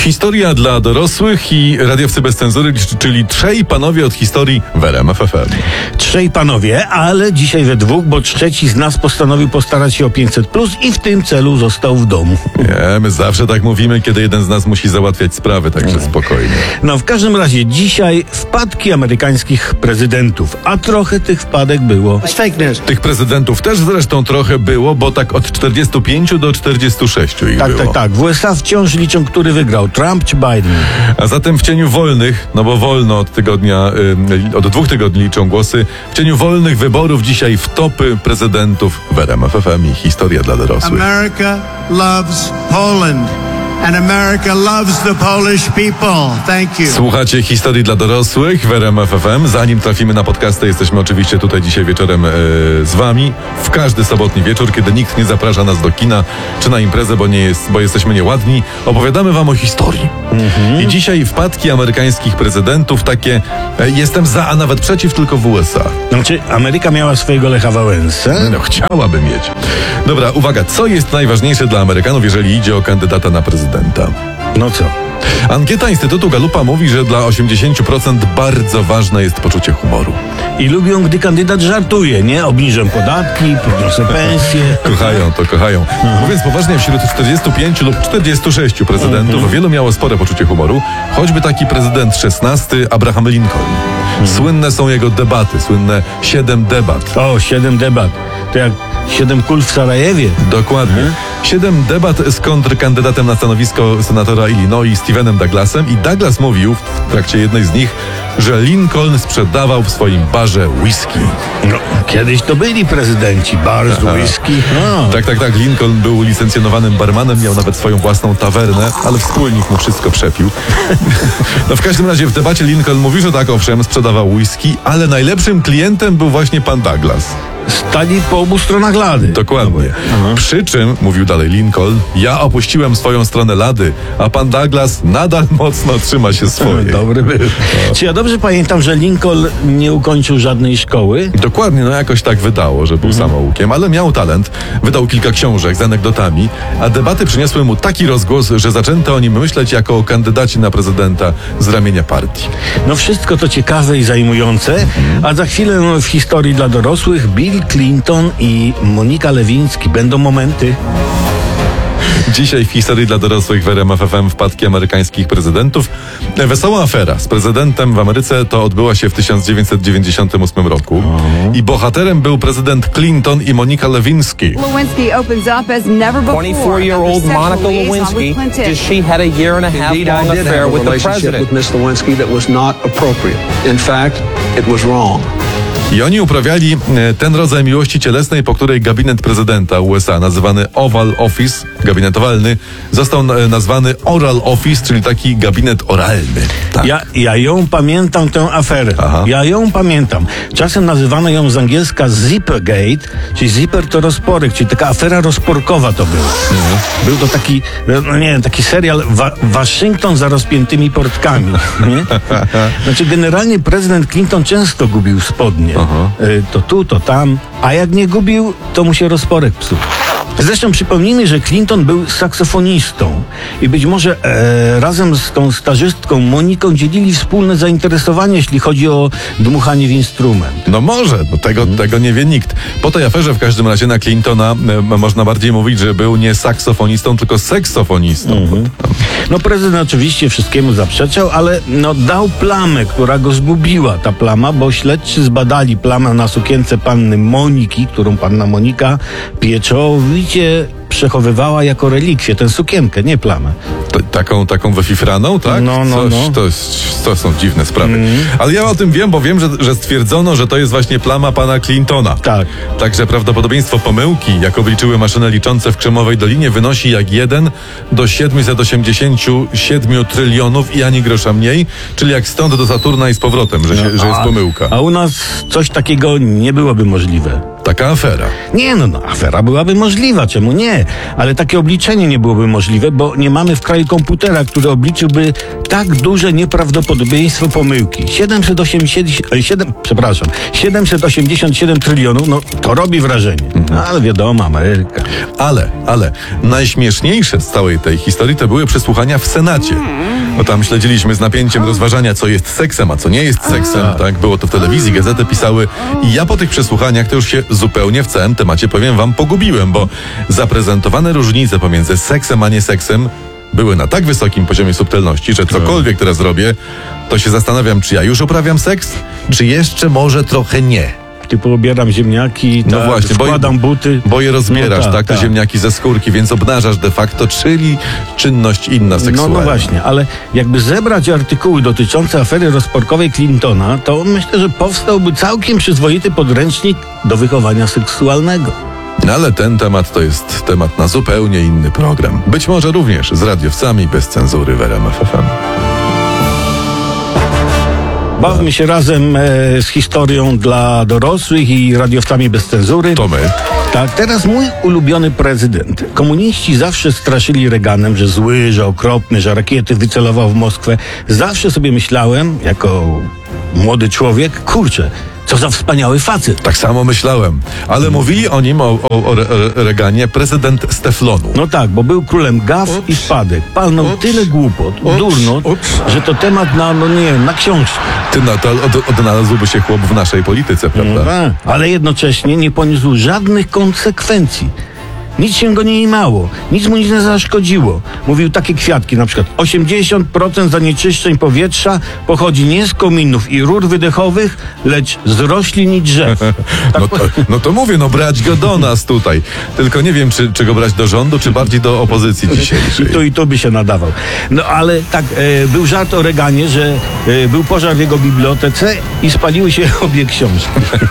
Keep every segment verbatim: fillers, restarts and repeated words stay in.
Historia dla dorosłych i radiowcy bez cenzury, czyli trzej panowie od historii w R M F F M. Trzej panowie, ale dzisiaj we dwóch, bo trzeci z nas postanowił postarać się o pięćset plus i w tym celu został w domu. Nie, my zawsze tak mówimy, kiedy jeden z nas musi załatwiać sprawy, także spokojnie. No w każdym razie dzisiaj wpadki amerykańskich prezydentów, a trochę tych wpadek było. Tych prezydentów też zresztą trochę było, bo tak od czterdziestu pięciu do czterdziestu sześciu ich Tak, było. tak, tak. W U S A wciąż liczą, który wygrał, Trump czy Biden. A zatem w cieniu wolnych, no bo wolno od tygodnia, y, od dwóch tygodni liczą głosy, w cieniu wolnych wyborów dzisiaj w topy prezydentów w R M F F M i historia dla dorosłych. America loves Poland. And America loves the Polish people. Thank you. Słuchacie historii dla dorosłych w R M F F M. Zanim trafimy na podcasty, jesteśmy oczywiście tutaj dzisiaj wieczorem e, z wami. W każdy sobotni wieczór, kiedy nikt nie zaprasza nas do kina czy na imprezę, bo, nie jest, bo jesteśmy nieładni, opowiadamy wam o historii. Mhm. I dzisiaj wpadki amerykańskich prezydentów takie e, jestem za, a nawet przeciw, tylko w U S A. Znaczy, Ameryka miała swojego Lecha Wałęsę. No, chciałaby mieć. Dobra, uwaga, co jest najważniejsze dla Amerykanów, jeżeli idzie o kandydata na prezydenta? No co? Ankieta Instytutu Gallupa mówi, że dla osiemdziesięciu procent bardzo ważne jest poczucie humoru. I lubią, gdy kandydat żartuje, nie? Obniżę podatki, podniosę pensję. Kochają to, kochają. Mhm. Mówiąc poważnie, wśród czterdziestu pięciu lub czterdziestu sześciu prezydentów mhm. wielu miało spore poczucie humoru. Choćby taki prezydent szesnasty, Abraham Lincoln. Mhm. Słynne są jego debaty, słynne siedem debat. O, siedem debat. To jak siedem kul w Sarajewie. Dokładnie. Mhm. Siedem debat z kontrkandydatem na stanowisko senatora Illinois, Stephenem Douglasem, i Douglas mówił w trakcie jednej z nich, że Lincoln sprzedawał w swoim barze whisky. No, kiedyś to byli prezydenci, bar z whisky. No. Tak, tak, tak. Lincoln był licencjonowanym barmanem, miał nawet swoją własną tawernę, ale wspólnik mu wszystko przepił. No w każdym razie w debacie Lincoln mówił, że tak, owszem, sprzedawał whisky, ale najlepszym klientem był właśnie pan Douglas. Stali po obu stronach lady. Dokładnie. Aha. Przy czym, mówił dalej Lincoln, ja opuściłem swoją stronę lady, a pan Douglas nadal mocno trzyma się swojej. Dobry był. No. Czy ja dobrze pamiętam, że Lincoln nie ukończył żadnej szkoły? Dokładnie, no jakoś tak wydało, że był mhm. samoukiem, ale miał talent. Wydał kilka książek z anegdotami, a debaty przyniosły mu taki rozgłos, że zaczęto o nim myśleć jako o kandydacie na prezydenta z ramienia partii. No wszystko to ciekawe i zajmujące, mhm. a za chwilę w historii dla dorosłych Bill Clinton i Monika Lewiński. Będą momenty. Dzisiaj w historii dla dorosłych w R M F F M wpadki amerykańskich prezydentów. Wesoła afera z prezydentem w Ameryce to odbyła się w tysiąc dziewięćset dziewięćdziesiątym ósmym roku. Uh-huh. I bohaterem był prezydent Clinton i Monika Lewiński. Lewinsky opens up as never before. twenty-four-year-old Monica Lewinsky, just she had a year and a half long affair with the president. With Miss Lewinsky that was not appropriate. In fact, it was wrong. I oni uprawiali ten rodzaj miłości cielesnej, po której gabinet prezydenta U S A, nazywany Oval Office, gabinet owalny, został nazwany Oral Office, czyli taki gabinet oralny. Tak. Ja, ja ją pamiętam, tę aferę. Aha. Ja ją pamiętam. Czasem nazywano ją z angielska Zippergate, czyli zipper to rozporek, czyli taka afera rozporkowa to była. Mhm. Był to taki, no nie wiem, taki serial Wa- Waszyngton za rozpiętymi portkami. Nie? Znaczy generalnie prezydent Clinton często gubił spodnie. Aha. To tu, to tam, a jak nie gubił, to mu się rozporek psuł. Zresztą przypomnijmy, że Clinton był saksofonistą i być może e, razem z tą stażystką Moniką dzielili wspólne zainteresowanie, jeśli chodzi o dmuchanie w instrument. No może, no tego, hmm. tego nie wie nikt. Po tej aferze w każdym razie na Clintona e, można bardziej mówić, że był nie saksofonistą, tylko seksofonistą. Hmm. No prezydent oczywiście wszystkiemu zaprzeczał, ale no dał plamę, która go zgubiła, ta plama, bo śledczy zbadali plamę na sukience panny Moniki, którą panna Monika pieczołowicie przechowywała jako relikwię, tę sukienkę, nie plamę. T- taką, taką wyfifraną, tak? No, no, Coś, no. To, to są dziwne sprawy. Mm. Ale ja o tym wiem, bo wiem, że, że stwierdzono, że to jest właśnie plama pana Clintona. Tak. Także prawdopodobieństwo pomyłki, jak obliczyły maszyny liczące w Krzemowej Dolinie, wynosi jak jeden do siedmiuset osiemdziesięciu siedmiu trylionów i ani grosza mniej, czyli jak stąd do Saturna i z powrotem, że, się, no, że jest pomyłka. A u nas coś takiego nie byłoby możliwe. Taka afera. Nie no, no, afera byłaby możliwa, czemu nie? Ale takie obliczenie nie byłoby możliwe, bo nie mamy w kraju komputera, który obliczyłby tak duże nieprawdopodobieństwo pomyłki. siedemset osiemdziesiąt, siedem, przepraszam, siedemset osiemdziesiąt siedem trylionów, no to robi wrażenie. No, ale wiadomo, Ameryka. Ale, ale najśmieszniejsze z całej tej historii to były przesłuchania w Senacie. Bo tam śledziliśmy z napięciem rozważania, co jest seksem, a co nie jest seksem. Tak, było to w telewizji, gazety pisały. I ja po tych przesłuchaniach to już się zupełnie w całym temacie, powiem wam, pogubiłem, bo zaprezentowane różnice pomiędzy seksem a nie seksem były na tak wysokim poziomie subtelności, że cokolwiek teraz robię, to się zastanawiam, czy ja już uprawiam seks, czy jeszcze może trochę nie. Typu ubieram ziemniaki, No tak, właśnie, bo, wkładam buty. bo je rozbierasz, No tak, tak, te tak. ziemniaki ze skórki, więc obnażasz de facto, czyli czynność inna No, seksualna. no właśnie, ale jakby zebrać artykuły dotyczące afery rozporkowej Clintona, to myślę, że powstałby całkiem przyzwoity podręcznik do wychowania seksualnego. No ale ten temat to jest temat na zupełnie inny program. Być może również z radiowcami bez cenzury w R M F F M. Bawmy się razem e, z historią dla dorosłych i radiowcami bez cenzury. To my. Tak, teraz mój ulubiony prezydent. Komuniści zawsze straszyli Reaganem, że zły, że okropny, że rakiety wycelował w Moskwę. Zawsze sobie myślałem, jako młody człowiek, kurczę, co za wspaniały facet. Tak samo myślałem. Ale mówili o nim, o, o, o Re- Reaganie, prezydent z teflonu. No tak, bo był królem gaf i spadek. Palnął tyle głupot, durnot, że to temat na, no nie wiem, na książkę. Ty na to od, odnalazłby się chłop w naszej polityce, prawda? No, ale jednocześnie nie poniósł żadnych konsekwencji. Nic się go nie imało, nic mu nie zaszkodziło. Mówił takie kwiatki, na przykład osiemdziesiąt procent zanieczyszczeń powietrza pochodzi nie z kominów i rur wydechowych, lecz z roślin i drzew. Tak No to, no to mówię, no brać go do nas tutaj. Tylko nie wiem, czy, czy go brać do rządu, czy bardziej do opozycji I dzisiejszej. tu i tu by się nadawał. No ale tak, e, był żart o Reaganie, że e, był pożar w jego bibliotece i spaliły się obie książki.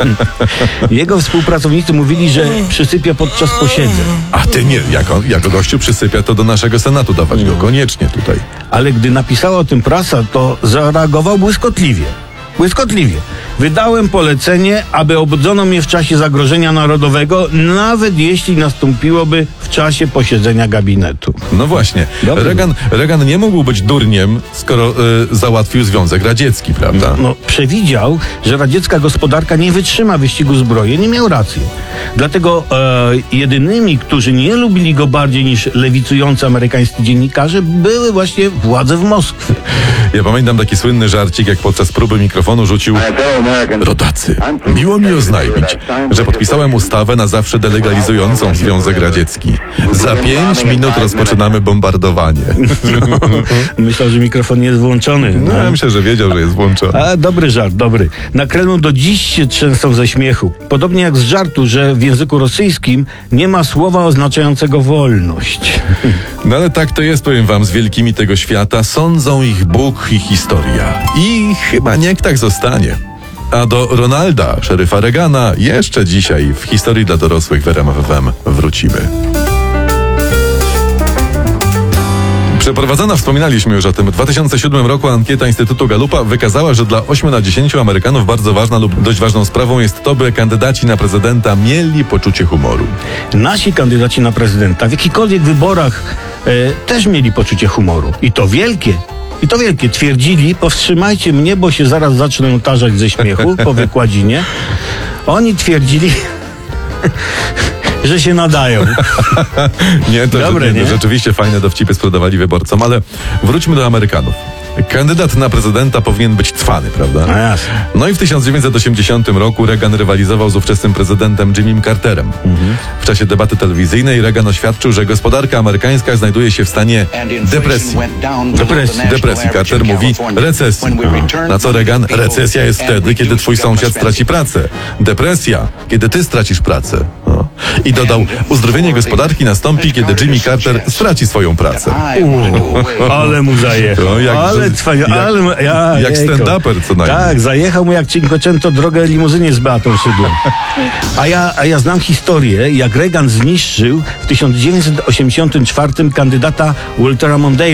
Jego współpracownicy mówili, że przysypia podczas posiedzeń. A ty nie, jak, on, jak gościu przysypia, to do naszego Senatu dawać go koniecznie tutaj. Ale gdy napisała o tym prasa, to zareagował błyskotliwie. Błyskotliwie. Wydałem polecenie, aby obudzono mnie w czasie zagrożenia narodowego, nawet jeśli nastąpiłoby w czasie posiedzenia gabinetu. No właśnie. Dobry. Reagan, Reagan nie mógł być durniem, skoro y, załatwił Związek Radziecki, prawda? No, przewidział, że radziecka gospodarka nie wytrzyma wyścigu zbrojeń, nie miał racji. Dlatego e, jedynymi, którzy nie lubili go bardziej niż lewicujący amerykańscy dziennikarze, były właśnie władze w Moskwie. Ja pamiętam taki słynny żarcik, jak podczas próby mikrofonu rzucił: rodacy, miło mi oznajmić, że podpisałem ustawę na zawsze delegalizującą Związek Radziecki. Za pięć minut rozpoczynamy bombardowanie. Myślał, że mikrofon nie jest włączony. No, ja myślę, że wiedział, że jest włączony. A, dobry żart, dobry. Na Kremlu do dziś się trzęsą ze śmiechu. Podobnie jak z żartu, że w języku rosyjskim nie ma słowa oznaczającego wolność. No ale tak to jest, powiem wam, z wielkimi tego świata. Sądzą ich Bóg i historia. I chyba niech tak zostanie. A do Ronalda, szeryfa Reagana, jeszcze dzisiaj w historii dla dorosłych w R M F F M wrócimy. Przeprowadzona, wspominaliśmy już o tym, w dwa tysiące siódmym roku ankieta Instytutu Gallupa wykazała, że dla ośmiu na dziesięciu Amerykanów bardzo ważna lub dość ważną sprawą jest to, by kandydaci na prezydenta mieli poczucie humoru. Nasi kandydaci na prezydenta w jakichkolwiek wyborach e, też mieli poczucie humoru. I to wielkie. I to wielkie. Twierdzili, powstrzymajcie mnie, bo się zaraz zacznę tarzać ze śmiechu po wykładzinie. Oni twierdzili, że się nadają. Nie, to Dobre, że, nie? rzeczywiście fajne dowcipy sprzedawali wyborcom, ale wróćmy do Amerykanów. Kandydat na prezydenta powinien być cwany, prawda? A jasne. No i w tysiąc dziewięćset osiemdziesiątym roku Reagan rywalizował z ówczesnym prezydentem Jimmym Carterem. W czasie debaty telewizyjnej Reagan oświadczył, że gospodarka amerykańska znajduje się w stanie depresji. Depresji. Depresji. Carter mówi recesji. Na co Reagan? Recesja jest wtedy, kiedy twój sąsiad straci pracę. Depresja, kiedy ty stracisz pracę. No. I dodał, uzdrowienie gospodarki nastąpi, kiedy Jimmy Carter straci swoją pracę. Ale mu zajechał. No, jak- ale cwania, jak- ale ja, jak jejku. stand-uper co najmniej. Tak, zajechał mu jak Cinquecento drogę limuzynie z Beatą Szydło. A ja, a ja znam historię, jak Reagan zniszczył w tysiąc dziewięćset osiemdziesiątym czwartym kandydata Waltera Mondale'a.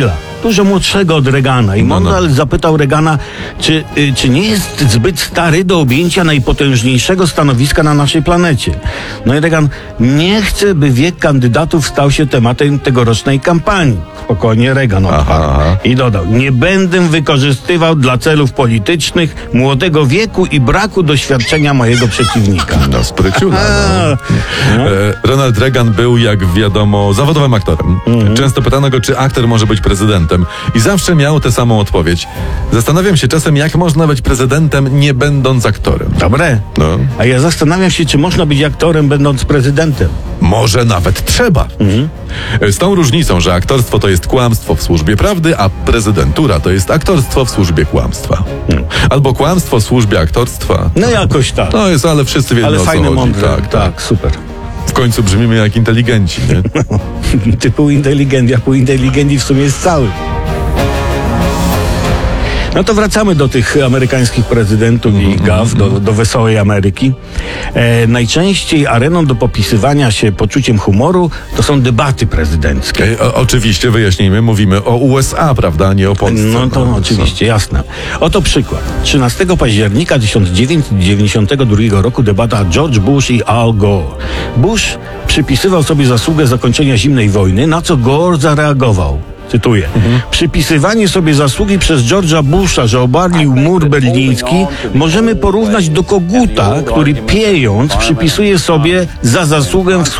dużo młodszego od Reagana i No, no. Monroe zapytał Reagana, czy, y, czy nie jest zbyt stary do objęcia najpotężniejszego stanowiska na naszej planecie. No i Reagan nie chce, by wiek kandydatów stał się tematem tegorocznej kampanii. Spokojnie Reagan odparł. aha. I dodał, nie będę wykorzystywał dla celów politycznych młodego wieku i braku doświadczenia mojego przeciwnika. No, spryciula. No. No. E, Ronald Reagan był, jak wiadomo, zawodowym aktorem. Często pytano go, czy aktor może być prezydentem. I zawsze miał tę samą odpowiedź. Zastanawiam się czasem, jak można być prezydentem, nie będąc aktorem. Dobre. No. A ja zastanawiam się, czy można być aktorem, będąc prezydentem. Może nawet trzeba. E, Z tą różnicą, że aktorstwo to jest kłamstwo w służbie prawdy, a prezydentura to jest aktorstwo w służbie kłamstwa. Albo kłamstwo w służbie aktorstwa. No jakoś tak. To jest, ale wszyscy wiedzą, Ale o co fajne, chodzi. mądre. Tak, tak. tak, super. W końcu brzmimy jak inteligenci, nie? Ty pół inteligent, ja pół inteligencji w sumie jest cały. No to wracamy do tych amerykańskich prezydentów i gaf, do, do wesołej Ameryki. E, najczęściej areną do popisywania się poczuciem humoru to są debaty prezydenckie. E, o, oczywiście, wyjaśnijmy, mówimy o U S A, prawda, nie o Polsce. No to No, oczywiście, jasne. Oto przykład. trzynastego października tysiąc dziewięćset dziewięćdziesiątego drugiego roku debata George Bush i Al Gore. Bush przypisywał sobie zasługę zakończenia zimnej wojny, na co Gore zareagował. Cytuję. Przypisywanie sobie zasługi przez George'a Busha, że obarlił mur berliński, możemy porównać do koguta, który piejąc przypisuje sobie za zasługę w